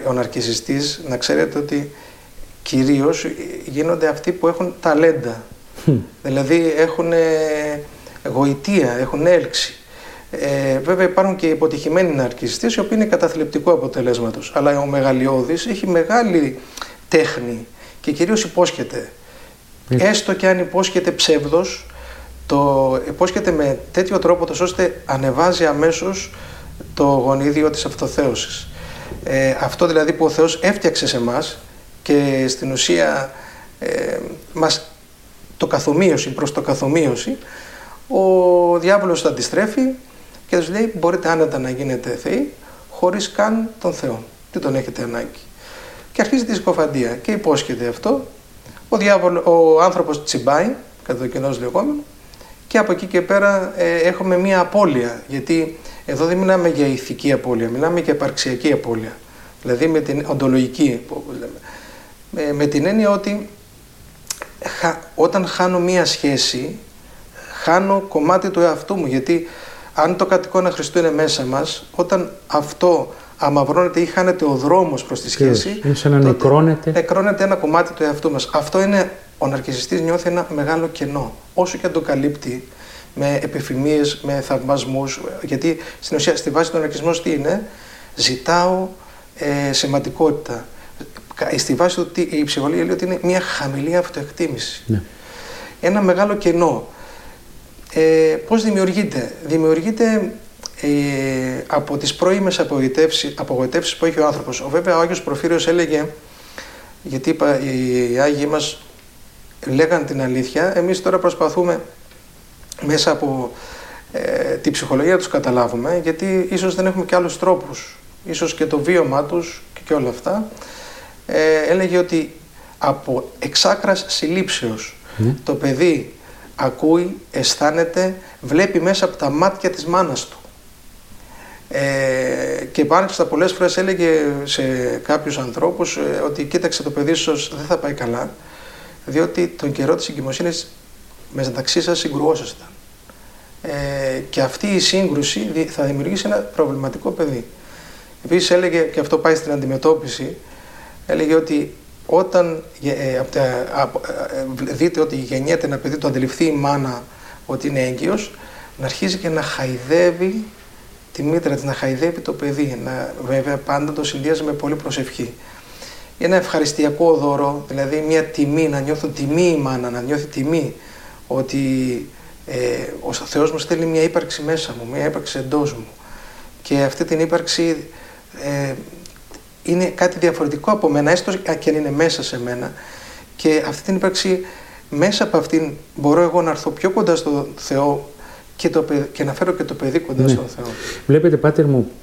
Ο ναρκισσιστής, να ξέρετε ότι κυρίως γίνονται αυτοί που έχουν ταλέντα. Δηλαδή έχουν γοητεία, έχουν έλξη. Βέβαια υπάρχουν και υποτυχημένοι ναρκισσιστές οι οποίοι είναι καταθλιπτικού αποτελέσματος. Αλλά ο μεγαλειώδης έχει μεγάλη τέχνη και κυρίως υπόσχεται. Έστω και αν υπόσχεται ψεύδος, το υπόσχεται με τέτοιο τρόπο ώστε ανεβάζει αμέσως το γονίδιο της αυτοθέωσης. Αυτό δηλαδή που ο Θεός έφτιαξε σε μας και στην ουσία μας το καθομοίωση, προς το καθομοίωση, ο διάβολος το αντιστρέφει και τους λέει μπορείτε άνετα να γίνετε θεοί χωρίς καν τον Θεό. Τι τον έχετε ανάγκη. Και αρχίζει τη συκοφαντία και υπόσχεται αυτό. Ο άνθρωπος τσιμπάει, κατά το κοινός λεγόμενο, και από εκεί και πέρα έχουμε μία απώλεια. Γιατί εδώ δεν μιλάμε για ηθική απώλεια, μιλάμε για υπαρξιακή απώλεια. Δηλαδή με την οντολογική, όπως λέμε. Με την έννοια ότι όταν χάνω μία σχέση, χάνω κομμάτι του εαυτού μου. Γιατί αν το κατ' Χριστού είναι μέσα μας, όταν αυτό αμαυρώνεται ή χάνεται ο δρόμος προς τη σχέση, είναι σαν να νεκρώνεται ένα κομμάτι του εαυτού μας. Αυτό είναι, ο ναρκισσιστής νιώθει ένα μεγάλο κενό, όσο και αν το καλύπτει με επιφημίες, με θαυμασμούς, γιατί στην ουσία στη βάση του ναρκισσισμού τι είναι, ζητάω σημαντικότητα. Στη βάση του η ψυχολογία λέει ότι είναι μια χαμηλή αυτοεκτίμηση. Ναι. Ένα μεγάλο κενό. Πώς δημιουργείται? Δημιουργείται από τις πρώιμες απογοητεύσεις που έχει ο άνθρωπος. Βέβαια ο Άγιος Προφύριος έλεγε, γιατί οι Άγιοι μας λέγαν την αλήθεια, εμείς τώρα προσπαθούμε μέσα από τη ψυχολογία τους καταλάβουμε, γιατί ίσως δεν έχουμε και άλλους τρόπους, ίσως και το βίωμά τους και όλα αυτά. Έλεγε ότι από εξάκρας συλλήψεως το παιδί ακούει, αισθάνεται, βλέπει μέσα από τα μάτια της μάνας του. Και μάλιστα πολλές φορές έλεγε σε κάποιους ανθρώπους ότι κοίταξε, το παιδί σου δεν θα πάει καλά, διότι τον καιρό της εγκυμοσύνης μεταξύ σας συγκρουόσασταν. Και αυτή η σύγκρουση θα δημιουργήσει ένα προβληματικό παιδί. Επίσης έλεγε, και αυτό πάει στην αντιμετώπιση, έλεγε ότι όταν δείτε ότι γεννιέται ένα παιδί, το αντιληφθεί η μάνα ότι είναι έγκυος, να αρχίζει και να χαϊδεύει τη μήτρα της, να χαϊδεύει το παιδί, βέβαια πάντα το συνδυάζει με πολύ προσευχή. Ένα ευχαριστιακό δώρο, δηλαδή μια τιμή, να νιώθω τιμή η μάνα, να νιώθει τιμή ότι ο Θεός μου στέλνει μια ύπαρξη μέσα μου, μια ύπαρξη εντός μου, και αυτή την ύπαρξη είναι κάτι διαφορετικό από μένα, έστω και αν είναι μέσα σε μένα, και αυτή την ύπαρξη, μέσα από αυτήν μπορώ εγώ να έρθω πιο κοντά στον Θεό και να φέρω και το παιδί κοντά στον Θεό. Βλέπετε, Πάτερ μου,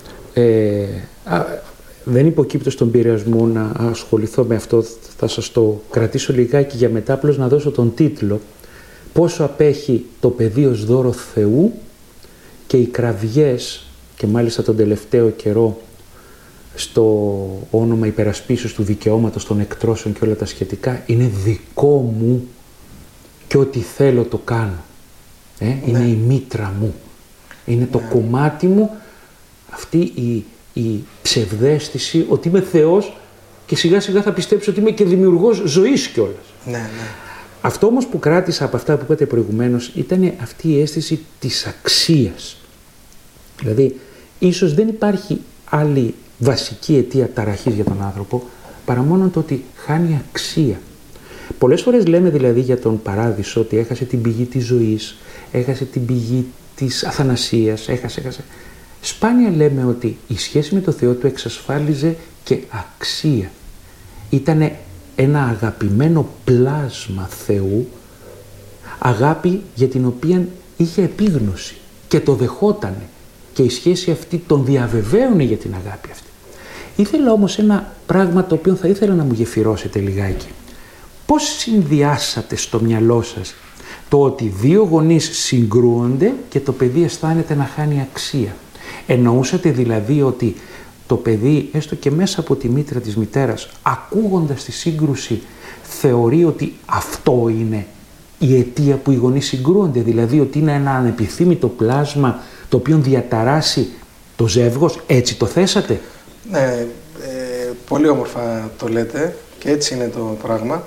δεν υποκείπτω στον πειρασμό να ασχοληθώ με αυτό, θα σας το κρατήσω λιγάκι για μετά, απλώς να δώσω τον τίτλο «Πόσο απέχει το παιδί ως δώρο Θεού και οι κραυγές», και μάλιστα τον τελευταίο καιρό στο όνομα υπερασπίσεως του δικαιώματος των εκτρώσεων και όλα τα σχετικά, είναι δικό μου και ό,τι θέλω το κάνω. Είναι η μήτρα μου, είναι το κομμάτι μου, αυτή η ψευδαίσθηση ότι είμαι Θεός και σιγά σιγά θα πιστέψω ότι είμαι και δημιουργός ζωής κιόλας. Αυτό όμως που κράτησα από αυτά που είπατε προηγουμένως ήταν αυτή η αίσθηση της αξίας. Δηλαδή, ίσως δεν υπάρχει άλλη βασική αιτία ταραχής για τον άνθρωπο παρά μόνο το ότι χάνει αξία. Πολλές φορές λέμε δηλαδή για τον Παράδεισο ότι έχασε την πηγή της ζωής, έχασε την πηγή της αθανασίας, έχασε. Σπάνια λέμε ότι η σχέση με το Θεό του εξασφάλιζε και αξία. Ήτανε ένα αγαπημένο πλάσμα Θεού, αγάπη για την οποία είχε επίγνωση και το δεχότανε, και η σχέση αυτή τον διαβεβαίωνε για την αγάπη αυτή. Ήθελα όμως ένα πράγμα το οποίο θα ήθελα να μου γεφυρώσετε λιγάκι. Πώς συνδυάσατε στο μυαλό σας το ότι δύο γονείς συγκρούονται και το παιδί αισθάνεται να χάνει αξία? Εννοούσατε δηλαδή ότι το παιδί, έστω και μέσα από τη μήτρα της μητέρας, ακούγοντας τη σύγκρουση, θεωρεί ότι αυτό είναι η αιτία που οι γονείς συγκρούονται, δηλαδή ότι είναι ένα ανεπιθύμητο πλάσμα το οποίο διαταράσει το ζεύγος, έτσι το θέσατε? Πολύ όμορφα το λέτε και έτσι είναι το πράγμα.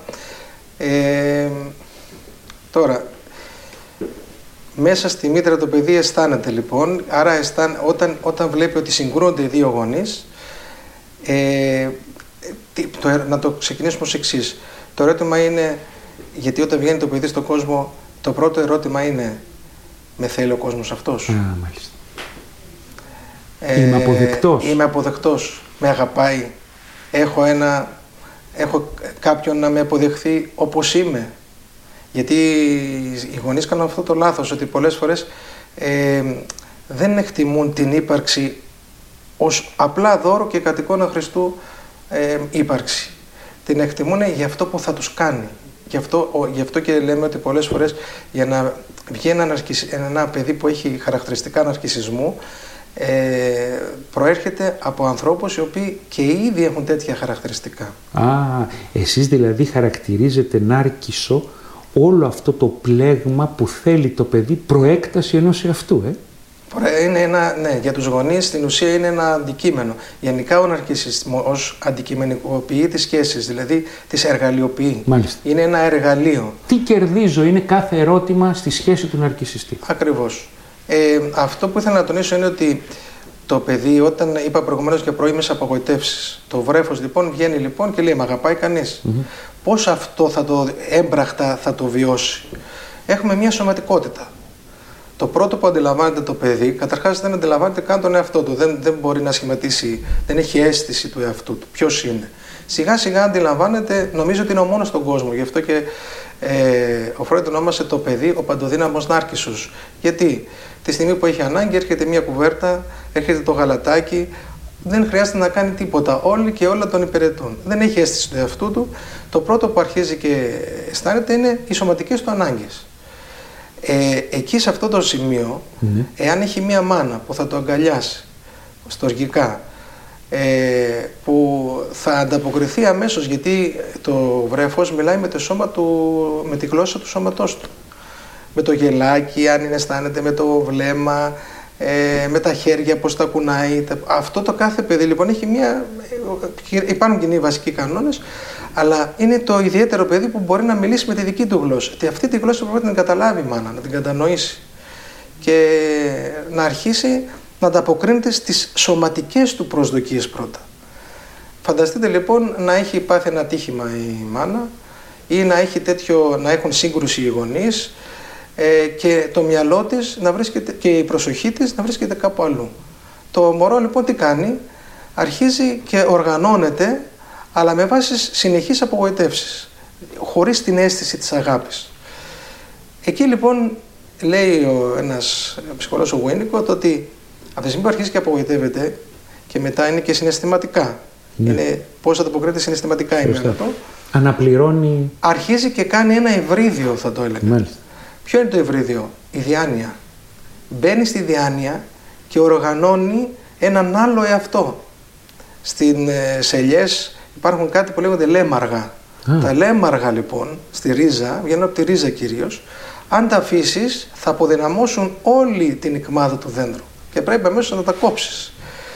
Τώρα, μέσα στη μήτρα το παιδί αισθάνεται λοιπόν, άρα όταν βλέπει ότι συγκρούονται οι δύο γονείς, να το ξεκινήσουμε ως εξής. Το ερώτημα είναι, γιατί όταν βγαίνει το παιδί στον κόσμο, το πρώτο ερώτημα είναι, με θέλει ο κόσμος αυτός? Μάλιστα. Είμαι αποδεκτός. Είμαι αποδεκτός, με αγαπάει, έχω κάποιον να με αποδεχθεί όπως είμαι. Γιατί οι γονείς κάνουν αυτό το λάθος, ότι πολλές φορές δεν εκτιμούν την ύπαρξη ως απλά δώρο και κατ' εικόνα Χριστού ύπαρξη. Την εκτιμούν για αυτό που θα τους κάνει. Γι' αυτό και λέμε ότι πολλές φορές για να βγει ένα παιδί που έχει χαρακτηριστικά ναρκισσισμού, προέρχεται από ανθρώπους οι οποίοι και ήδη έχουν τέτοια χαρακτηριστικά. Εσείς δηλαδή χαρακτηρίζετε νάρκισσο όλο αυτό το πλέγμα που θέλει το παιδί προέκταση ενός εαυτού, Είναι ναι, για τους γονείς στην ουσία είναι ένα αντικείμενο. Γενικά ο ναρκισσισμός αντικειμενικοποιεί τις σχέσεις, δηλαδή τις εργαλειοποιεί. Μάλιστα. Είναι ένα εργαλείο. Τι κερδίζω είναι κάθε ερώτημα στη σχέση του ναρκισσιστή. Ακριβώς. Αυτό που ήθελα να τονίσω είναι ότι το παιδί, όταν είπα προηγουμένως για πρώιμες απογοητεύσεις, το βρέφος λοιπόν βγαίνει λοιπόν και λέει «Μ' αγαπάει κανείς». Πώς αυτό έμπραχτα θα το βιώσει? Έχουμε μια σωματικότητα. Το πρώτο που αντιλαμβάνεται το παιδί, καταρχάς δεν αντιλαμβάνεται καν τον εαυτό του, δεν μπορεί να σχηματίσει, δεν έχει αίσθηση του εαυτού του, ποιος είναι. Σιγά σιγά αντιλαμβάνεται, νομίζω ότι είναι ο μόνος στον κόσμο, γι' αυτό και ο Φρόιντ ονόμασε το παιδί ο παντοδύναμος νάρκισσος. Γιατί τη στιγμή που έχει ανάγκη έρχεται μια κουβέρτα, έρχεται το γαλατάκι, δεν χρειάζεται να κάνει τίποτα, όλοι και όλα τον υπηρετούν. Δεν έχει αίσθηση του εαυτού του, το πρώτο που αρχίζει και αισθάνεται είναι οι σωματικές του ανάγκες. Εκεί σε αυτό το σημείο, εάν έχει μία μάνα που θα το αγκαλιάσει στοργικά, που θα ανταποκριθεί αμέσως, γιατί το βρέφος μιλάει με το σώμα του, με τη γλώσσα του σώματός του, με το γελάκι, αν είναι αισθάνεται, με το βλέμμα, με τα χέρια πως τα κουνάει. Αυτό το κάθε παιδί λοιπόν έχει υπάρχουν κοινοί βασικοί κανόνες, αλλά είναι το ιδιαίτερο παιδί που μπορεί να μιλήσει με τη δική του γλώσσα. Και αυτή τη γλώσσα πρέπει να την καταλάβει η μάνα, να την κατανοήσει και να αρχίσει να ανταποκρίνεται στις σωματικές του προσδοκίες πρώτα. Φανταστείτε λοιπόν να έχει πάθει ένα ατύχημα η μάνα ή να έχουν σύγκρουση οι γονείς, και το μυαλό της να βρίσκεται, και η προσοχή της να βρίσκεται κάπου αλλού. Το μωρό λοιπόν τι κάνει? Αρχίζει και οργανώνεται, αλλά με βάση συνεχείς απογοητεύσεις, χωρίς την αίσθηση της αγάπης. Εκεί λοιπόν λέει ένας ψυχολόγος, ο Winnicott, ότι από τη στιγμή που αρχίζει και απογοητεύεται και μετά είναι και συναισθηματικά, είναι πώς ανταποκρίνεται συναισθηματικά είναι αυτό, αναπληρώνει, αρχίζει και κάνει ένα υβρίδιο, θα το έλεγα. Μάλιστα. Ποιο είναι το υβρίδιο? Η διάνοια. Μπαίνει στη διάνοια και οργανώνει έναν άλλο εαυτό. Σε ελιές υπάρχουν κάτι που λέγονται λέμαργα. Τα λέμαργα λοιπόν στη ρίζα, βγαίνουν από τη ρίζα κυρίως, αν τα αφήσεις θα αποδυναμώσουν όλη την ικμάδα του δέντρου και πρέπει αμέσως να τα κόψεις.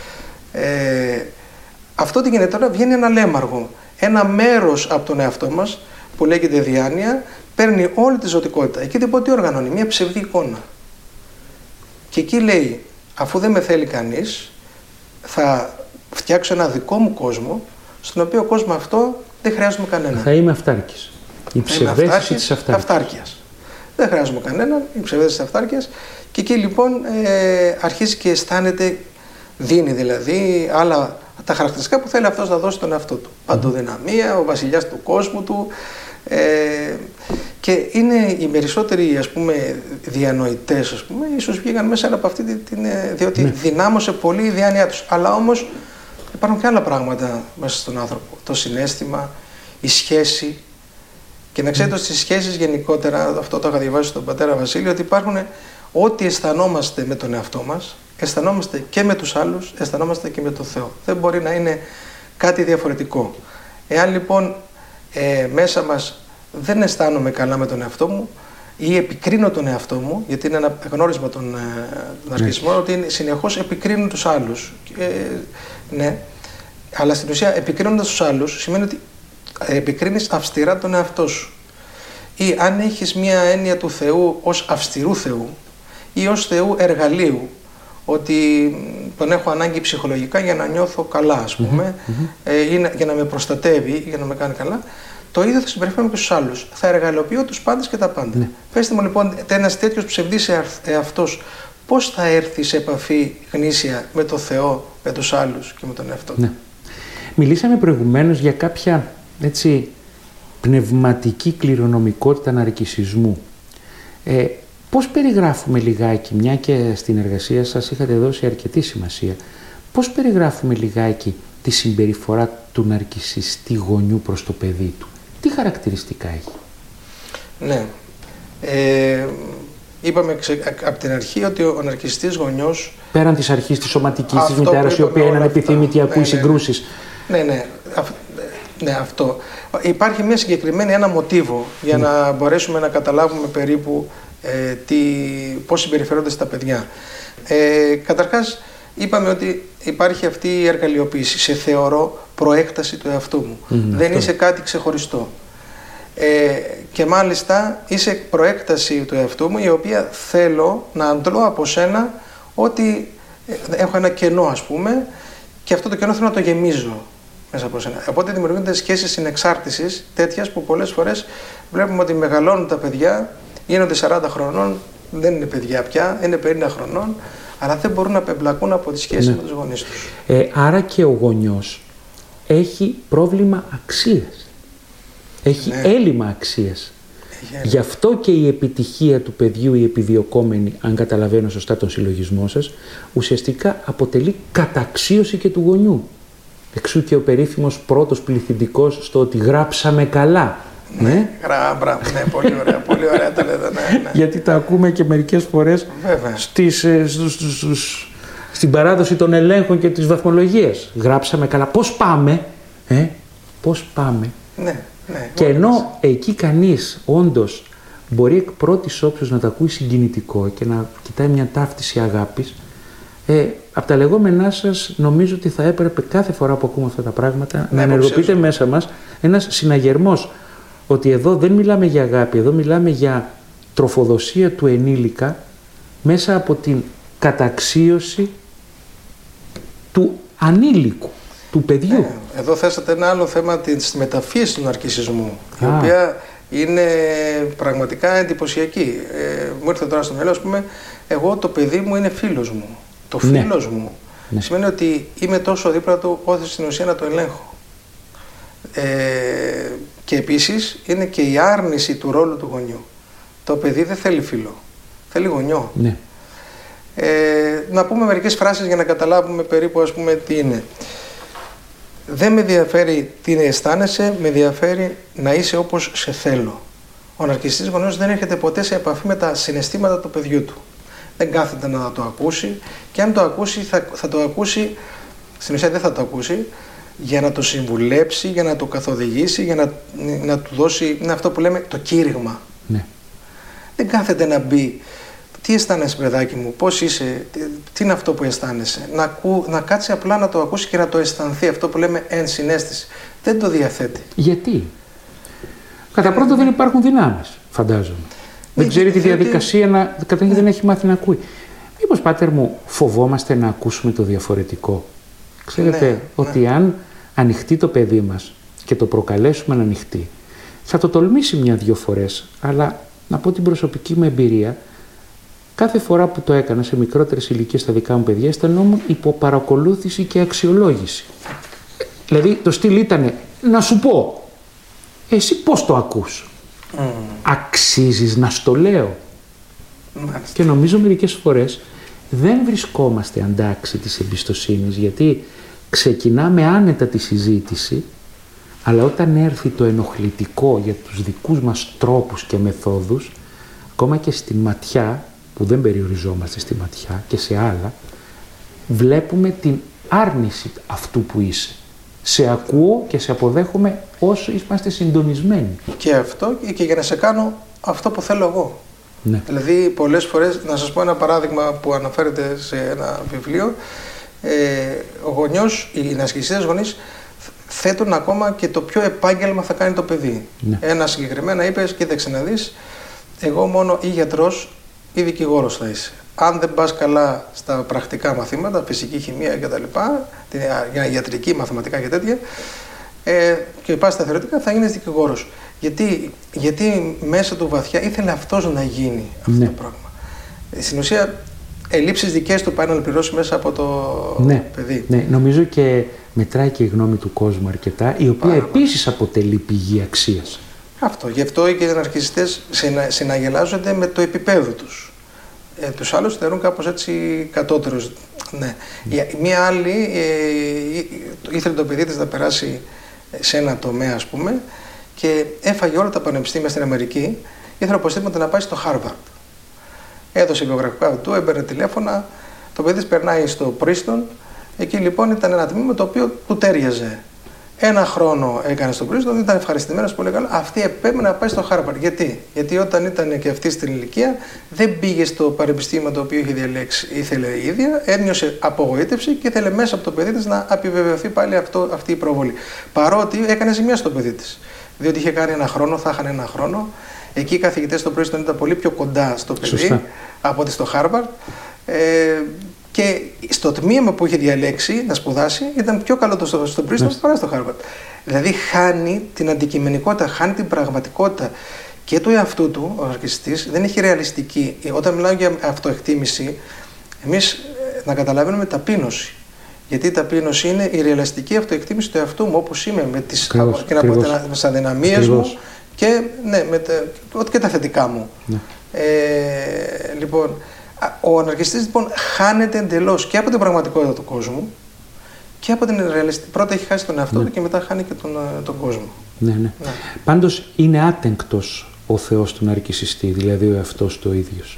Αυτό τι γίνεται τώρα? Βγαίνει ένα λέμαργο, ένα μέρος από τον εαυτό μας που λέγεται διάνοια, παίρνει όλη τη ζωτικότητα. Εκεί λοιπόν τι οργανώνει? Μια ψευδή εικόνα. Και εκεί λέει, αφού δεν με θέλει κανείς, θα φτιάξω ένα δικό μου κόσμο, στον οποίο κόσμο αυτό δεν χρειάζομαι κανέναν. Θα είμαι αυτάρκης. Η ψευδέστηση της αυτάρκειας. Δεν χρειάζομαι κανέναν, η ψευδέστηση της αυτάρκειας. Και εκεί λοιπόν αρχίζει και αισθάνεται, δίνει δηλαδή άλλα τα χαρακτηριστικά που θέλει αυτός να δώσει τον εαυτό του. Παντοδυναμία, ο βασιλιάς του κόσμου του. Και είναι οι περισσότεροι, ας πούμε, διανοητές, ας πούμε, ίσως βγήκαν μέσα από αυτή διότι δυνάμωσε πολύ η διάνοιά τους. Αλλά όμως υπάρχουν και άλλα πράγματα μέσα στον άνθρωπο. Το συναίσθημα, η σχέση. Και να ξέρετε στις σχέσεις γενικότερα, αυτό το είχα διαβάσει στον πατέρα Βασίλειο, ότι υπάρχουν ό,τι αισθανόμαστε με τον εαυτό μας, αισθανόμαστε και με τους άλλους, αισθανόμαστε και με τον Θεό. Δεν μπορεί να είναι κάτι διαφορετικό. Εάν λοιπόν μέσα μας δεν αισθάνομαι καλά με τον εαυτό μου ή επικρίνω τον εαυτό μου, γιατί είναι ένα γνώρισμα των ναρκισσισμών, ότι συνεχώς επικρίνουν τους άλλους. Αλλά στην ουσία, επικρίνοντας τους άλλους, σημαίνει ότι επικρίνεις αυστηρά τον εαυτό σου. Ή αν έχεις μία έννοια του Θεού ως αυστηρού Θεού ή ως Θεού εργαλείου, ότι τον έχω ανάγκη ψυχολογικά για να νιώθω καλά, ας πούμε, ή για να με προστατεύει ή για να με κάνει καλά, το ίδιο θα συμπεριφέρομαι και στους άλλους. Θα εργαλειοποιώ τους πάντες και τα πάντα. Ναι. Πέστε μου λοιπόν, ένας τέτοιος ψευδής εαυτός, πώς θα έρθει σε επαφή γνήσια με το Θεό, με τους άλλους και με τον εαυτό του? Ναι. Μιλήσαμε προηγουμένως για κάποια έτσι, πνευματική κληρονομικότητα ναρκισσισμού. Πώς περιγράφουμε λιγάκι, μια και στην εργασία σας είχατε δώσει αρκετή σημασία, πώς περιγράφουμε λιγάκι τη συμπεριφορά του ναρκισσιστή γονιού προς το παιδί του? Τι χαρακτηριστικά έχει? Ναι. Είπαμε από την αρχή ότι ο ναρκισσιστής γονιός... Πέραν της αρχής της σωματικής, της μητέρας, η οποία είναι ανεπιθύμητη, ακούει συγκρούσεις. Ναι, αυτό. Υπάρχει μια συγκεκριμένη, ένα μοτίβο για να μπορέσουμε να καταλάβουμε περίπου πώς συμπεριφέρονται στα παιδιά. Καταρχάς, είπαμε ότι υπάρχει αυτή η εργαλειοποίηση. Σε θεωρώ προέκταση του εαυτού μου. Δεν είσαι κάτι ξεχωριστό. Και μάλιστα είσαι προέκταση του εαυτού μου, η οποία θέλω να αντλώ από σένα ότι έχω ένα κενό, ας πούμε, και αυτό το κενό θέλω να το γεμίζω μέσα από σένα. Οπότε δημιουργούνται σχέσεις συνεξάρτησης τέτοιας που πολλές φορές βλέπουμε ότι μεγαλώνουν τα παιδιά, γίνονται 40 χρονών, δεν είναι παιδιά πια, είναι 50 χρονών, αλλά δεν μπορούν να απεμπλακούν από τη σχέση με τους γονείς τους. Άρα και ο γονιός έχει πρόβλημα αξίας. Έχει έλλειμμα αξίας. Γι' αυτό και η επιτυχία του παιδιού, η επιδιωκόμενη, αν καταλαβαίνω σωστά τον συλλογισμό σας, ουσιαστικά αποτελεί καταξίωση και του γονιού. Εξού και ο περίφημος πρώτος πληθυντικός στο ότι γράψαμε καλά. Ναι, πολύ ωραία, πολύ ωραία τα λέτε. Ναι. Γιατί τα ακούμε και μερικές φορές στην παράδοση των ελέγχων και της βαθμολογίας. Γράψαμε καλά. Πώς πάμε, πώς πάμε. Ναι. Και ενώ εκεί κανείς όντως μπορεί εκ πρώτης όψεως να τα ακούει συγκινητικό και να κοιτάει μια ταύτιση αγάπης, από τα λεγόμενά σας νομίζω ότι θα έπρεπε κάθε φορά που ακούμε αυτά τα πράγματα να ενεργοποιείται μέσα μας ένας συναγερμός, ότι εδώ δεν μιλάμε για αγάπη, εδώ μιλάμε για τροφοδοσία του ενήλικα μέσα από την καταξίωση του ανήλικου, του παιδιού. Εδώ θέσατε ένα άλλο θέμα, της μεταφύσης του ναρκισσισμού, η οποία είναι πραγματικά εντυπωσιακή. Μου ήρθε τώρα στο μυαλό, ας πούμε, εγώ το παιδί μου είναι φίλος μου. Το φίλος μου σημαίνει ότι είμαι τόσο δίπλα του, ώστε στην ουσία να το ελέγχω. Και επίσης είναι και η άρνηση του ρόλου του γονιού. Το παιδί δεν θέλει φίλο, θέλει γονιό. Ναι. Να πούμε μερικές φράσεις για να καταλάβουμε περίπου, ας πούμε, τι είναι. Δεν με ενδιαφέρει τι αισθάνεσαι, με ενδιαφέρει να είσαι όπως σε θέλω. Ο ναρκισσιστής γονιός δεν έρχεται ποτέ σε επαφή με τα συναισθήματα του παιδιού του. Δεν κάθεται να το ακούσει, και αν το ακούσει θα το ακούσει, στην ουσία δεν θα το ακούσει, για να το συμβουλέψει, για να το καθοδηγήσει, για να του δώσει, είναι αυτό που λέμε το κήρυγμα. Ναι. Δεν κάθεται να μπει, τι αισθάνεσαι παιδάκι μου, πώς είσαι, τι είναι αυτό που αισθάνεσαι. Να κάτσει απλά να το ακούσει και να το αισθανθεί, αυτό που λέμε ενσυναίσθηση. Δεν το διαθέτει. Γιατί? Κατά πρώτον δεν υπάρχουν δυνάμεις, φαντάζομαι. Δεν ξέρει τη διαδικασία, καταρχήν δεν έχει μάθει να ακούει. Μήπως, πάτερ μου, φοβόμαστε να ακούσουμε το διαφορετικό? Ξέρετε ότι αν ανοιχτεί το παιδί μας και το προκαλέσουμε να ανοιχτεί, θα το τολμήσει μια-δυο φορές, αλλά να πω την προσωπική μου εμπειρία, κάθε φορά που το έκανα σε μικρότερες ηλικίες στα δικά μου παιδιά, αισθανόμουν υπό παρακολούθηση και αξιολόγηση. Δηλαδή το στυλ ήταν να σου πω, εσύ πώς το ακούς? Αξίζεις να στο λέω? Και νομίζω μερικές φορές δεν βρισκόμαστε αντάξει της εμπιστοσύνης, γιατί ξεκινάμε άνετα τη συζήτηση, αλλά όταν έρθει το ενοχλητικό για τους δικούς μας τρόπους και μεθόδους, ακόμα και στη ματιά, που δεν περιοριζόμαστε στη ματιά και σε άλλα, βλέπουμε την άρνηση αυτού που είσαι. Σε ακούω και σε αποδέχομαι όσο είμαστε συντονισμένοι. Και αυτό και για να σε κάνω αυτό που θέλω εγώ. Ναι. Δηλαδή πολλές φορές, να σας πω ένα παράδειγμα που αναφέρεται σε ένα βιβλίο, ο γονιός, οι ναρκισσιστές γονείς θέτουν ακόμα και το ποιο επάγγελμα θα κάνει το παιδί. Ναι. Ένα συγκεκριμένα είπε, κοίταξε να δεις, εγώ μόνο ή γιατρός ή δικηγόρος θα είσαι. Αν δεν πας καλά στα πρακτικά μαθήματα, φυσική, χημεία κτλ., ιατρική, μαθηματικά και τέτοια, και πας στα θεωρητικά, θα γίνεις δικηγόρος. Γιατί μέσα του βαθιά ήθελε αυτός να γίνει αυτό το πράγμα. Στην ουσία, ελλείψεις δικές του πάει να πληρώσει μέσα από το παιδί. Ναι, νομίζω και μετράει και η γνώμη του κόσμου αρκετά, η οποία επίσης αποτελεί πηγή αξίας. Αυτό. Γι' αυτό και οι ναρκισσιστές συναγελάζονται με το επίπεδο τους. Τους άλλους θεωρούν κάπως έτσι κατώτερους. Ναι. Μία άλλη ήθελε το παιδί της να περάσει σε ένα τομέα, ας πούμε, και έφαγε όλα τα πανεπιστήμια στην Αμερική, ήθελε οπωσδήποτε να πάει στο Harvard. Έδωσε βιογραφικά του, έμπαιρνε τηλέφωνα, το παιδί της περνάει στο Princeton, εκεί λοιπόν ήταν ένα τμήμα το οποίο του τέριαζε. Ένα χρόνο έκανε στο Princeton, ήταν ευχαριστημένος πολύ καλά. Αυτή επέμενε να πάει στο Harvard. Γιατί όταν ήταν και αυτή στην ηλικία, δεν πήγε στο πανεπιστήμιο το οποίο είχε διαλέξει. Ήθελε η ίδια, ένιωσε απογοήτευση και ήθελε μέσα από το παιδί της να επιβεβαιωθεί πάλι αυτή η προβολή. Παρότι έκανε ζημιά στο παιδί της. Διότι είχε κάνει ένα χρόνο, θα είχαν ένα χρόνο. Εκεί οι καθηγητές στο Princeton ήταν πολύ πιο κοντά στο παιδί από ότι στο Harvard. Και στο τμήμα που είχε διαλέξει να σπουδάσει ήταν πιο καλό στο Princeton παρά στο Harvard. Δηλαδή χάνει την αντικειμενικότητα, χάνει την πραγματικότητα και του εαυτού του, ο ναρκισσιστής δεν έχει ρεαλιστική. Όταν μιλάω για αυτοεκτίμηση, εμείς να καταλαβαίνουμε ταπείνωση. Γιατί η ταπείνωση είναι η ρεαλιστική αυτοεκτίμηση του εαυτού μου, όπως είμαι, με τις αδυναμίες μου και, και τα θετικά μου. Ναι. Λοιπόν, ο ναρκισσιστής λοιπόν χάνεται εντελώς και από την πραγματικότητα του κόσμου και από την ρεαλιστική. Πρώτα έχει χάσει τον εαυτό του και μετά χάνει και τον κόσμο. Ναι. Πάντως είναι άτεγκτος ο Θεός του ναρκισσιστή, δηλαδή ο εαυτός του ο ίδιος.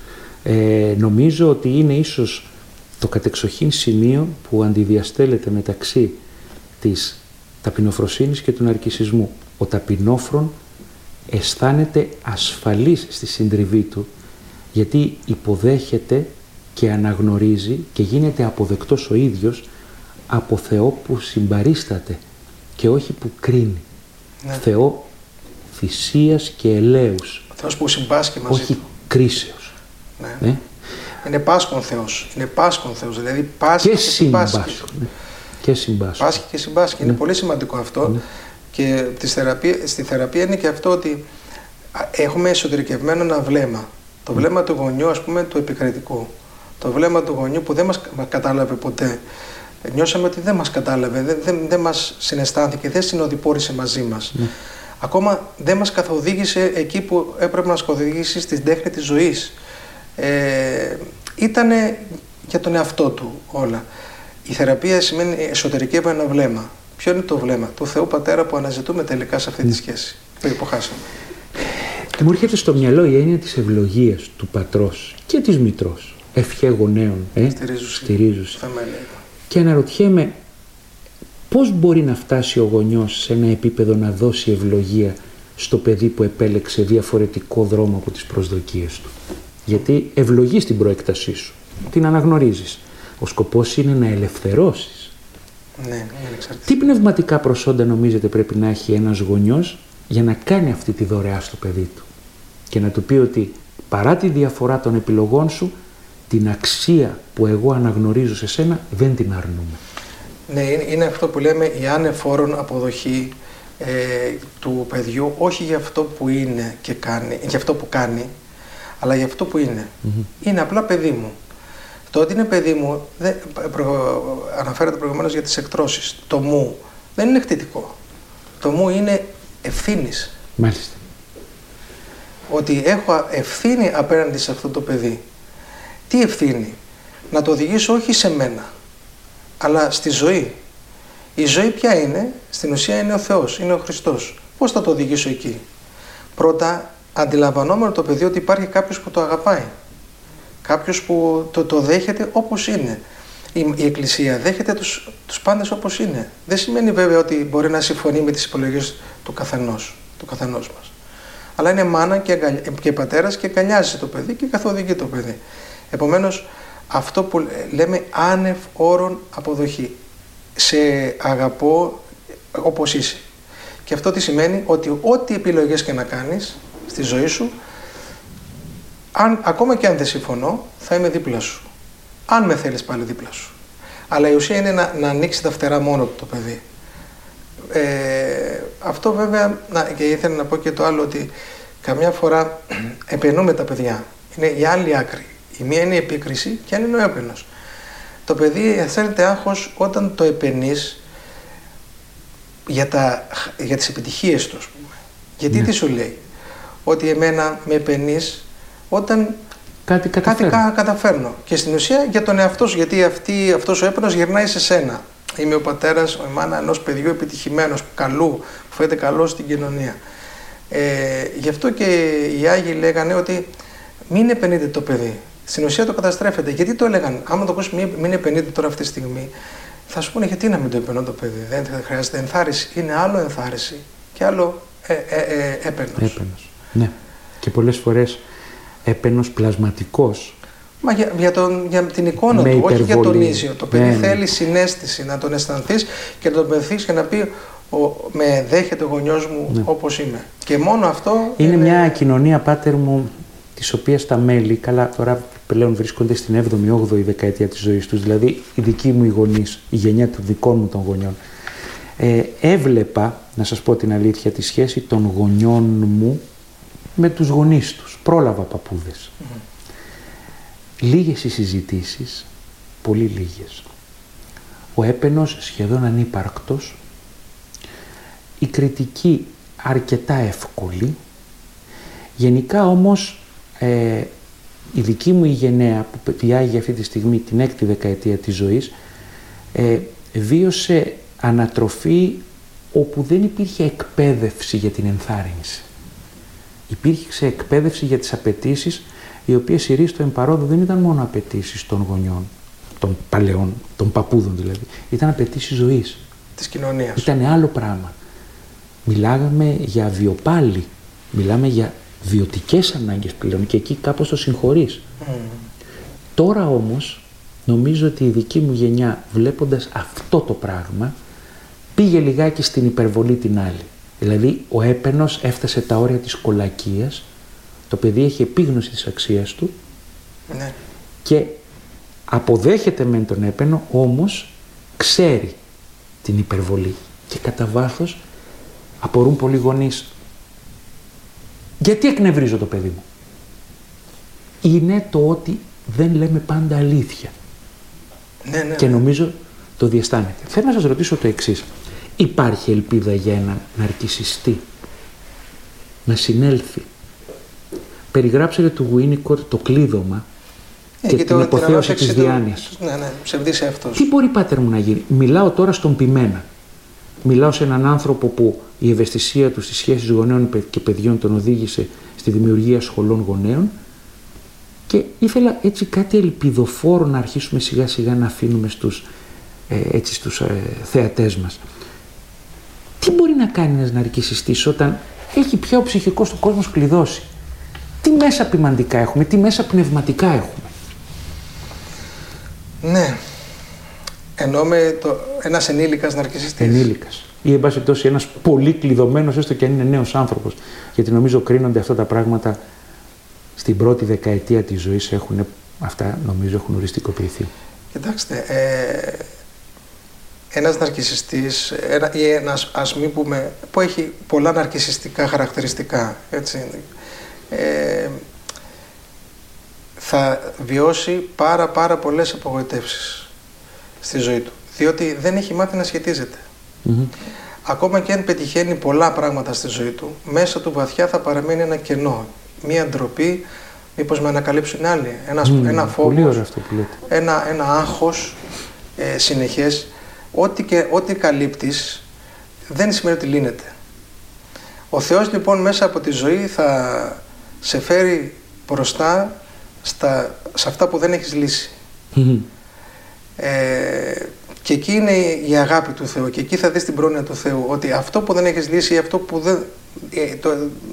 Νομίζω ότι είναι ίσως το κατεξοχήν σημείο που αντιδιαστέλλεται μεταξύ της ταπεινοφροσύνης και του ναρκισσισμού. Ο ταπεινόφρον αισθάνεται ασφαλής στη συντριβή του, γιατί υποδέχεται και αναγνωρίζει και γίνεται αποδεκτός ο ίδιος από Θεό που συμπαρίσταται και όχι που κρίνει. Ναι. Θεό θυσίας και ελέους. Θεός που συμπάσχει μαζί όχι του. Κρίσεως. Ναι. Είναι πάσχων Θεός. Είναι πάσχων Θεός. Δηλαδή πάσχει και συμπάσχει. Και συμπάσχει. Πάσχει και συμπάσχει. Είναι πολύ σημαντικό αυτό. Ναι. Και στη θεραπεία είναι και αυτό ότι έχουμε εσωτερικευμένο ένα βλέμμα. Το βλέμμα του γονιού, ας πούμε, του επικριτικού. Το βλέμμα του γονιού που δεν μας κατάλαβε ποτέ. Νιώσαμε ότι δεν μας κατάλαβε, δεν μας συναισθάνθηκε, δεν συνοδοιπόρησε μαζί μας. Ναι. Ακόμα δεν μας καθοδήγησε εκεί που έπρεπε να μας καθοδηγήσει στην τέχνη της ζωής. Ήτανε για τον εαυτό του όλα. Η θεραπεία σημαίνει εσωτερική από ένα βλέμμα. Ποιο είναι το βλέμμα? Του Θεού Πατέρα που αναζητούμε τελικά σε αυτή τη σχέση που υποχάσαμε. Και μου έρχεται στο μυαλό η έννοια της ευλογίας του πατρός και της μητρός. Ευχέ γονέων, στηρίζουση. Και αναρωτιέμαι πώς μπορεί να φτάσει ο γονιός σε ένα επίπεδο να δώσει ευλογία στο παιδί που επέλεξε διαφορετικό δρόμο από τις προσδοκίες του. Γιατί ευλογείς την προέκτασή σου, την αναγνωρίζεις. Ο σκοπός είναι να ελευθερώσεις. Ναι, τι πνευματικά προσόντα νομίζετε πρέπει να έχει ένας γονιός για να κάνει αυτή τη δωρεά στο παιδί του και να του πει ότι παρά τη διαφορά των επιλογών σου, την αξία που εγώ αναγνωρίζω σε σένα δεν την αρνούμε. Ναι, είναι αυτό που λέμε η ανεφόρον αποδοχή του παιδιού, όχι για αυτό που είναι και κάνει, για αυτό που κάνει, αλλά για αυτό που είναι. Είναι απλά παιδί μου. Το ότι είναι παιδί μου, αναφέρεται προηγουμένως για τις εκτρώσεις. Το μου δεν είναι κτητικό. Το μου είναι ευθύνης. Μάλιστα. Ότι έχω ευθύνη απέναντι σε αυτό το παιδί. Τι ευθύνη? Να το οδηγήσω όχι σε μένα, αλλά στη ζωή. Η ζωή ποια είναι? Στην ουσία είναι ο Θεός, είναι ο Χριστός. Πώς θα το οδηγήσω εκεί? Πρώτα, αντιλαμβανόμενο το παιδί ότι υπάρχει κάποιος που το αγαπάει. Κάποιος που το δέχεται όπως είναι. Η Εκκλησία δέχεται τους πάντες όπως είναι. Δεν σημαίνει βέβαια ότι μπορεί να συμφωνεί με τις επιλογές του καθενός μας. Αλλά είναι μάνα και πατέρας και αγκαλιάζει το παιδί και καθοδηγεί το παιδί. Επομένως, αυτό που λέμε άνευ όρων αποδοχή. Σε αγαπώ όπως είσαι. Και αυτό τι σημαίνει? Ότι ό,τι επιλογές και να κάνεις στη ζωή σου, ακόμα και αν δεν συμφωνώ, θα είμαι δίπλα σου. Αν με θέλεις πάλι δίπλα σου. Αλλά η ουσία είναι να ανοίξει τα φτερά μόνο του το παιδί. Αυτό βέβαια, και ήθελα να πω και το άλλο, ότι καμιά φορά επενούμε τα παιδιά. Είναι η άλλη άκρη. Η μία είναι η επίκριση και άλλη είναι ο έπαινος. Το παιδί αισθάνεται άγχος όταν το επενείς για τις επιτυχίες του, ας πούμε. Γιατί τι σου λέει? Ότι εμένα με επενείς όταν κάτι καταφέρνω. Και στην ουσία για τον εαυτό σου, γιατί αυτός ο έπαινος γυρνάει σε σένα. Είμαι ο πατέρας, η μάνα ενός παιδιού επιτυχημένος, καλού, που φαίνεται καλό στην κοινωνία. Γι' αυτό και οι Άγιοι λέγανε ότι μην επενείτε το παιδί. Στην ουσία το καταστρέφετε. Γιατί το έλεγαν? Άμα το ακούσεις μην επενείτε τώρα αυτή τη στιγμή, θα σου πούνε γιατί να μην το επενώ το παιδί. Δεν χρειάζεται ενθάρρυνση. Είναι άλλο ενθάρρυνση και άλλο έπαινος. Ναι. Και πολλές φορές έπαινος πλασματικός. Μα για την εικόνα του, όχι για τον ίσιο. Το παιδί θέλει συναίσθηση, να τον αισθανθείς και να τον πεθείς και να πει με δέχεται ο γονιός μου όπως είμαι. Και μόνο αυτό είναι μια κοινωνία, πάτερ μου, της οποίας τα μέλη, καλά τώρα πλέον βρίσκονται στην 7η-8η δεκαετία της ζωής τους, δηλαδή οι δικοί μου οι γονείς, η γενιά των δικών μου των γονιών. Έβλεπα, να σας πω την αλήθεια, τη σχέση των γονιών μου με τους γονείς τους. Πρόλαβα παππούδες. Λίγες οι συζητήσεις, πολύ λίγες. Ο έπαινος σχεδόν ανύπαρκτος, η κριτική αρκετά εύκολη. Γενικά όμως η δική μου η γενναία που διάγει αυτή τη στιγμή την 6η δεκαετία της ζωής βίωσε ανατροφή όπου δεν υπήρχε εκπαίδευση για την ενθάρρυνση. Υπήρχε εκπαίδευση για τις απαιτήσεις, οι οποίες η ρίστο εμπαρόδο δεν ήταν μόνο απαιτήσεις των γονιών, των παλαιών, των παππούδων δηλαδή. Ήταν απαιτήσεις ζωής. Της κοινωνίας. Ήταν άλλο πράγμα. Μιλάγαμε για βιοπάλι, μιλάμε για βιωτικές ανάγκες πλέον και εκεί κάπως το συγχωρείς. Τώρα όμως νομίζω ότι η δική μου γενιά, βλέποντας αυτό το πράγμα, πήγε λιγάκι στην υπερβολή την άλλη. Δηλαδή ο έπαινος έφτασε τα όρια της κολακίας, το παιδί έχει επίγνωση της αξίας του και αποδέχεται μεν τον έπαινο, όμως ξέρει την υπερβολή. Και κατά βάθος απορούν πολλοί γονείς. Γιατί εκνευρίζω το παιδί μου? Είναι το ότι δεν λέμε πάντα αλήθεια. Και νομίζω το διαισθάνεται. Θέλω να σας ρωτήσω το εξής. Υπάρχει ελπίδα για έναν ναρκισσιστή να συνέλθει? Περιγράψατε του Winnicott το κλείδωμα και την αποθέωση της διάνοιας. Ψευδής εαυτός. Τι μπορεί, πάτερ μου, να γίνει? Μιλάω τώρα στον ποιμένα. Μιλάω σε έναν άνθρωπο που η ευαισθησία του στις σχέσεις γονέων και παιδιών τον οδήγησε στη δημιουργία σχολών γονέων και ήθελα έτσι κάτι ελπιδοφόρο να αρχίσουμε σιγά σιγά να αφήνουμε στους θεατές μας. Τι μπορεί να κάνει ένας ναρκισσιστής όταν έχει πια ο ψυχικός του κόσμος κλειδώσει? Τι μέσα ποιμαντικά έχουμε, τι μέσα πνευματικά έχουμε? Ναι. Εννοούμε ένας ενήλικας ναρκισσιστής. Ενήλικας. Ή εν πάση περιπτώσει ένας πολύ κλειδωμένος, έστω και αν είναι νέος άνθρωπος. Γιατί νομίζω κρίνονται αυτά τα πράγματα στην πρώτη δεκαετία της ζωής, αυτά νομίζω έχουν οριστικοποιηθεί. Κοιτάξτε, ένας ναρκισσιστής ή ένας, ας μην πούμε, που έχει πολλά ναρκισσιστικά χαρακτηριστικά, έτσι, θα βιώσει πάρα πολλές απογοητεύσεις στη ζωή του, διότι δεν έχει μάθει να σχετίζεται. Ακόμα και αν πετυχαίνει πολλά πράγματα στη ζωή του, μέσα του βαθιά θα παραμένει ένα κενό, μία ντροπή, μήπως με ανακαλύψουν άλλοι, ένα φόβος, ένα άγχος συνεχές. Ό,τι καλύπτεις δεν σημαίνει ότι λύνεται. Ο Θεός λοιπόν μέσα από τη ζωή θα σε φέρει μπροστά σε αυτά που δεν έχεις λύσει. Και εκεί είναι η αγάπη του Θεού και εκεί θα δεις την πρόνοια του Θεού, ότι αυτό που δεν έχεις λύσει ή αυτό που δεν,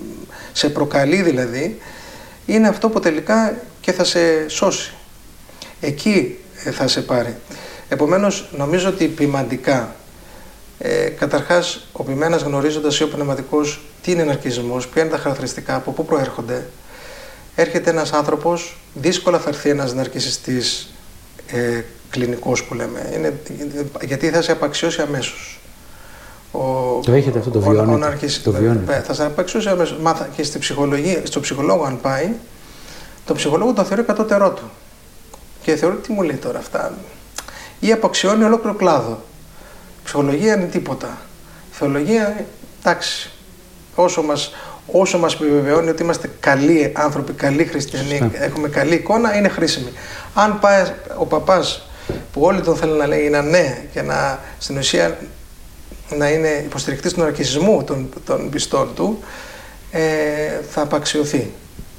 σε προκαλεί δηλαδή, είναι αυτό που τελικά και θα σε σώσει. εκεί θα σε πάρει. Επομένως, νομίζω ότι ποιμαντικά, καταρχάς, ο ποιμένας γνωρίζοντας ή ο πνευματικός τι είναι ναρκισσισμός, ποια είναι τα χαρακτηριστικά, από πού προέρχονται, έρχεται ένας άνθρωπος, δύσκολα θα έρθει ένας ναρκισσιστής κλινικός που λέμε, γιατί θα σε απαξιώσει αμέσως. Το έχετε αυτό, το βιώνετε. Θα σε απαξιώσει αμέσως. Και στη ψυχολογία, στο ψυχολόγο αν πάει, το ψυχολόγο το θεωρεί κατώτερό του. Και θεωρεί τι μου λέει τώρα αυτά. Ή απαξιώνει ολόκληρο κλάδο. Η ψυχολογία είναι τίποτα. Η θεολογία, εντάξει, όσο μας επιβεβαιώνει ότι είμαστε καλοί άνθρωποι, καλοί χριστιανοί, έχουμε καλή εικόνα, είναι χρήσιμη. Αν πάει ο παπάς που όλοι τον θέλουν να λέει είναι ναι και στην ουσία να είναι υποστηρικτής του ναρκισσισμού των πιστών του, θα απαξιωθεί.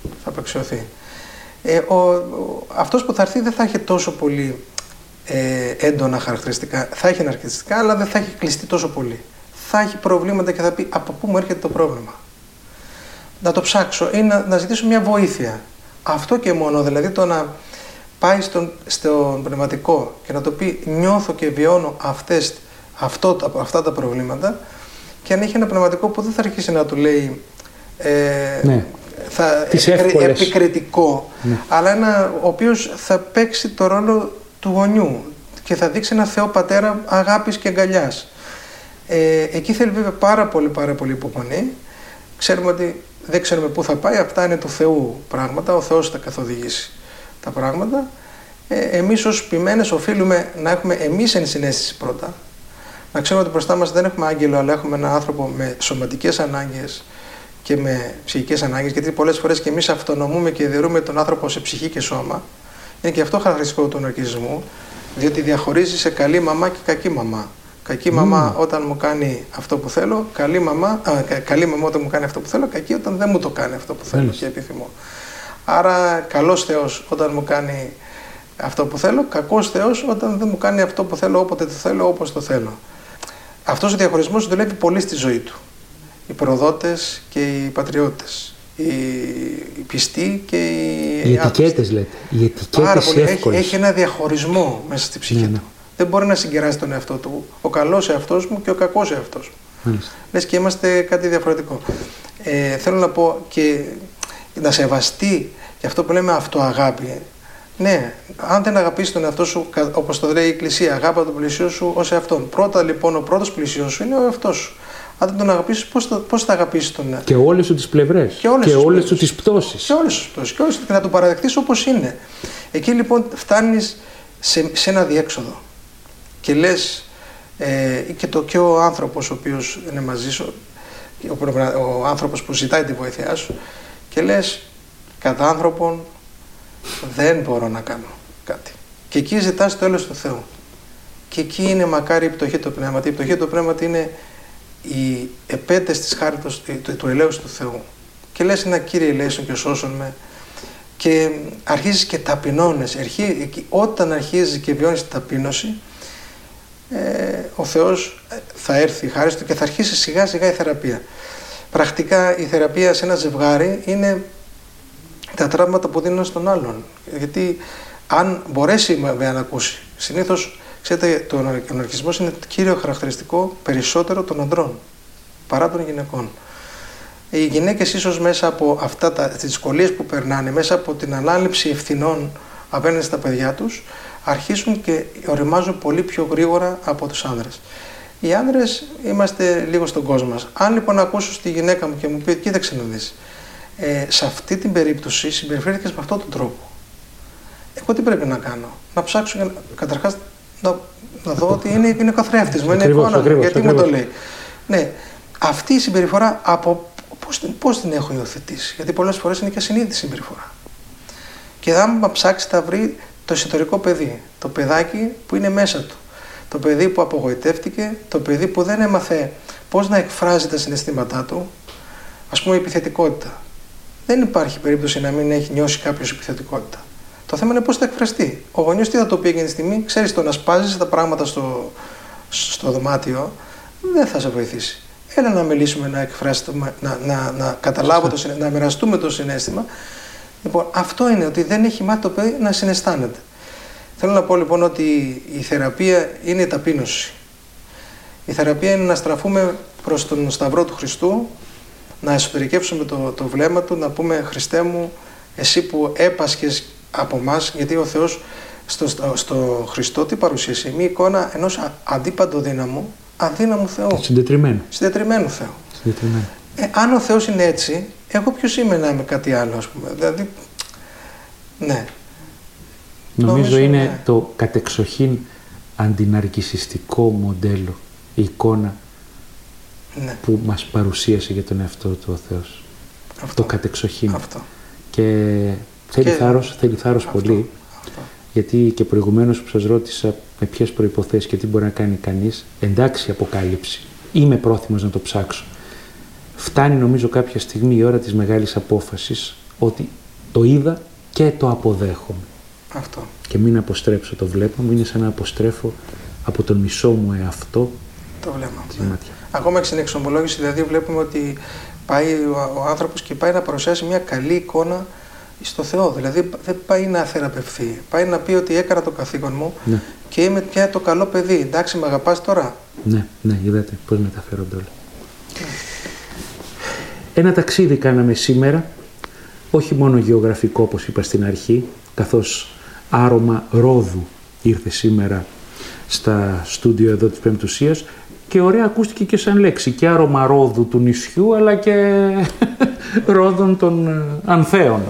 Αυτός που θα έρθει δεν θα έχει τόσο πολύ έντονα χαρακτηριστικά. Θα έχει ναρκισσιστικά, αλλά δεν θα έχει κλειστεί τόσο πολύ. Θα έχει προβλήματα και θα πει από πού μου έρχεται το πρόβλημα. Να το ψάξω ή να ζητήσω μια βοήθεια. Αυτό και μόνο, δηλαδή το να πάει στον πνευματικό και να το πει νιώθω και βιώνω αυτά τα προβλήματα, και αν έχει ένα πνευματικό που δεν θα αρχίσει να του λέει επικριτικό, αλλά ο οποίος θα παίξει το ρόλο του γονιού και θα δείξει ένα Θεό Πατέρα αγάπης και αγκαλιάς. Εκεί θέλει βέβαια πάρα πολύ υπομονή. Ξέρουμε ότι δεν ξέρουμε πού θα πάει, αυτά είναι του Θεού πράγματα, ο Θεός θα καθοδηγήσει τα πράγματα. Εμείς ως ποιμένες οφείλουμε να έχουμε εμείς ενσυναίσθηση πρώτα, να ξέρουμε ότι μπροστά μας δεν έχουμε άγγελο, αλλά έχουμε έναν άνθρωπο με σωματικές ανάγκες και με ψυχικές ανάγκες, γιατί πολλές φορές και εμείς αυτονομούμε και ιδρύουμε τον άνθρωπο σε ψυχή και σώμα. Είναι και αυτό χαρακτηριστικό του ναρκισσισμού, διότι διαχωρίζει σε καλή μαμά και κακή μαμά. Κακή μαμά όταν μου κάνει αυτό που θέλω, καλή μαμά όταν μου κάνει αυτό που θέλω, κακή όταν δεν μου το κάνει αυτό που θέλω και επιθυμώ. Άρα καλός Θεός όταν μου κάνει αυτό που θέλω, κακός Θεός όταν δεν μου κάνει αυτό που θέλω, όποτε το θέλω, όπως το θέλω. Αυτός ο διαχωρισμός δουλεύει πολύ στη ζωή του. Οι προδότες και οι πατριώτες, οι πιστοί και οι ετικέτες λέτε. Οι ετικέτες εύκολες. Έχει ένα διαχωρισμό μέσα στη ψυχή του. Δεν μπορεί να συγκεράσει τον εαυτό του. Ο καλός εαυτός μου και ο κακός εαυτός μου. Λες και είμαστε κάτι διαφορετικό. Θέλω να πω και να σεβαστεί και αυτό που λέμε αυτοαγάπη. Ναι, αν δεν αγαπήσεις τον εαυτό σου, όπως το λέει η Εκκλησία, αγάπη τον πλησιό σου ως εαυτόν. Πρώτα λοιπόν, ο πρώτος πλησιός σου είναι ο εαυτός σου. Αν δεν τον αγαπήσεις, πώς θα αγαπήσεις τον εαυτό. Και όλες σου τις πλευρές. Και όλες σου τις πτώσεις. Και όλες τις πτώσεις. Και να τον παραδεχτείς όπως είναι. Εκεί λοιπόν φτάνεις σε ένα διέξοδο. Και λες, και ο άνθρωπος ο οποίος είναι μαζί σου, ο άνθρωπος που ζητάει τη βοήθειά σου, και λες, κατά άνθρωπον δεν μπορώ να κάνω κάτι. Και εκεί ζητάς το έλεος του Θεού. Και εκεί είναι μακάρι η πτωχή του πνεύματι. Η πτωχή του πνεύματι είναι η επέτες της χάριτος του ελέους του Θεού. Και λες ένα Κύριε ελέησον και σώσον με. Και αρχίζεις και ταπεινώνεσαι. Όταν αρχίζεις και βιώνεις την ταπείνωση, ο Θεός θα έρθει η χάρη του και θα αρχίσει σιγά σιγά η θεραπεία. Πρακτικά η θεραπεία σε ένα ζευγάρι είναι τα τραύματα που δίνουν στον άλλον. Γιατί αν μπορέσει να ακούσει, συνήθως ξέρετε, ο ναρκισσισμός είναι κύριο χαρακτηριστικό περισσότερο των ανδρών παρά των γυναικών. Οι γυναίκες ίσως μέσα από τις δυσκολίες που περνάνε, μέσα από την ανάληψη ευθυνών απέναντι στα παιδιά τους, αρχίσουν και οριμάζουν πολύ πιο γρήγορα από τους άνδρες. Οι άνδρες είμαστε λίγο στον κόσμο μας. Αν λοιπόν ακούσω στη γυναίκα μου και μου πει, κοίταξε να δεις, σε αυτή την περίπτωση συμπεριφέρθηκες με αυτόν τον τρόπο. Εγώ τι πρέπει να κάνω? Να ψάξω καταρχάς να δω ότι είναι καθρέφτης μου, είναι εικόνα μου, γιατί μου το λέει. Ναι, αυτή η συμπεριφορά πώς την έχω υιοθετήσει? Γιατί πολλές φορές είναι και ασυνείδητη συμπεριφορά. Και αν ψάξει θα βρει το εσωτερικό παιδί, το παιδάκι που είναι μέσα του. Το παιδί που απογοητεύτηκε, το παιδί που δεν έμαθε πώς να εκφράζει τα συναισθήματά του, ας πούμε η επιθετικότητα. Δεν υπάρχει περίπτωση να μην έχει νιώσει κάποιος επιθετικότητα. Το θέμα είναι πώς θα εκφραστεί. Ο γονιός τι θα το πει εκείνη τη στιγμή, ξέρεις, το να σπάζεις τα πράγματα στο δωμάτιο δεν θα σε βοηθήσει. Έλα να μιλήσουμε, να εκφράσουμε, να καταλάβω να μοιραστούμε το συναίσθημα. Λοιπόν, αυτό είναι ότι δεν έχει μάθει το παιδί να συναισθάνεται. Θέλω να πω λοιπόν ότι η θεραπεία είναι η ταπείνωση. Η θεραπεία είναι να στραφούμε προς τον Σταυρό του Χριστού, να εσωτερικεύσουμε το βλέμμα Του, να πούμε «Χριστέ μου, εσύ που έπασχες από μας», γιατί ο Θεός στο Χριστό τι παρουσίασε? Μία εικόνα ενός αντίπαντο αδύναμου Θεού. Συντετριμμένου Θεού. Αν ο Θεός είναι έτσι, εγώ ποιος είμαι να είμαι κάτι άλλο, ας πούμε? Δηλαδή, ναι. Νομίζω είναι το κατεξοχήν αντιναρκισσιστικό μοντέλο, η εικόνα που μας παρουσίασε για τον εαυτό του ο Θεός. Το κατεξοχήν. Και θέλει θάρρος πολύ, γιατί και προηγουμένως που σας ρώτησα με ποιες προϋποθέσεις και τι μπορεί να κάνει κανείς, εντάξει αποκάλυψη, είμαι πρόθυμος να το ψάξω. Φτάνει νομίζω κάποια στιγμή η ώρα της μεγάλης απόφασης ότι το είδα και το αποδέχομαι. Αυτό. Και μην αποστρέψω το βλέμμα μου, είναι σαν να αποστρέφω από τον μισό μου εαυτό το βλέμμα. Ακόμα και στην εξομολόγηση, δηλαδή, βλέπουμε ότι πάει ο άνθρωπος και πάει να παρουσιάσει μια καλή εικόνα στο Θεό. Δηλαδή, δεν πάει να θεραπευθεί. Πάει να πει ότι έκανα το καθήκον μου και είμαι πια το καλό παιδί. Εντάξει, με αγαπάς τώρα? Ναι, είδατε πώς μεταφέρονται όλα. Ένα ταξίδι κάναμε σήμερα, όχι μόνο γεωγραφικό όπως είπα στην αρχή, καθώς άρωμα Ρόδου ήρθε σήμερα στα στούντιο εδώ της Πεμπτουσίας και ωραία ακούστηκε και σαν λέξη, και άρωμα Ρόδου του νησιού αλλά και Ρόδων των Ανθέων.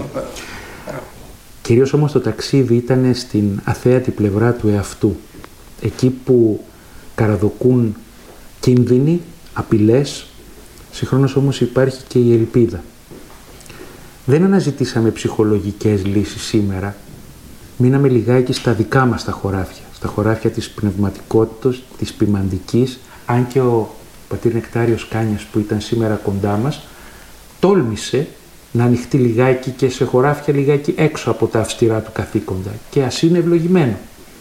Κυρίως όμως το ταξίδι ήταν στην αθέατη πλευρά του εαυτού, εκεί που καραδοκούν κίνδυνοι, απειλές, συγχρόνως όμως υπάρχει και η ελπίδα. Δεν αναζητήσαμε ψυχολογικές λύσεις σήμερα, μείναμε λιγάκι στα δικά μας τα χωράφια της πνευματικότητας, της ποιμαντικής, αν και ο πατήρ Νεκτάριος Κάνιας που ήταν σήμερα κοντά μας, τόλμησε να ανοιχτεί λιγάκι και σε χωράφια λιγάκι έξω από τα αυστηρά του καθήκοντα και ας είναι ευλογημένο.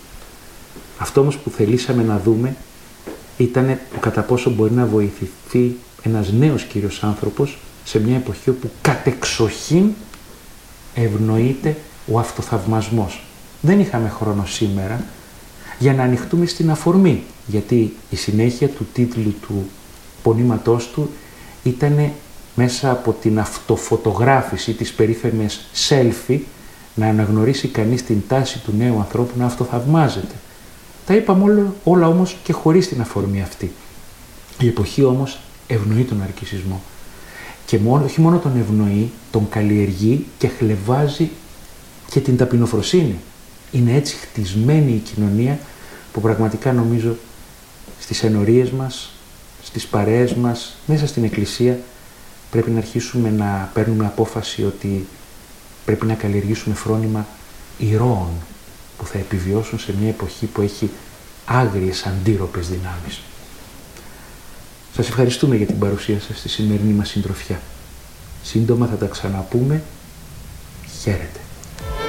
Αυτό όμως που θελήσαμε να δούμε ήταν κατά πόσο μπορεί να βοηθηθεί ένας νέος Κύριος άνθρωπος σε μια εποχή όπου κατεξοχήν ευνοείται ο αυτοθαυμασμός. Δεν είχαμε χρόνο σήμερα για να ανοιχτούμε στην αφορμή, γιατί η συνέχεια του τίτλου του πονήματός του ήταν μέσα από την αυτοφωτογράφηση, τις περίφημες selfie, να αναγνωρίσει κανείς την τάση του νέου ανθρώπου να αυτοθαυμάζεται. Τα είπαμε όλα όμως και χωρίς την αφορμή αυτή. Η εποχή όμως ευνοεί τον ναρκισσισμό. Και όχι μόνο τον ευνοεί, τον καλλιεργεί και χλευάζει και την ταπεινοφροσύνη. Είναι έτσι χτισμένη η κοινωνία που πραγματικά νομίζω στις ενορίες μας, στις παρέες μας, μέσα στην Εκκλησία πρέπει να αρχίσουμε να παίρνουμε απόφαση ότι πρέπει να καλλιεργήσουμε φρόνημα ηρώων που θα επιβιώσουν σε μια εποχή που έχει άγριες αντίρροπες δυνάμεις. Σας ευχαριστούμε για την παρουσία σας στη σημερινή μας συντροφιά. Σύντομα θα τα ξαναπούμε. Χαίρετε.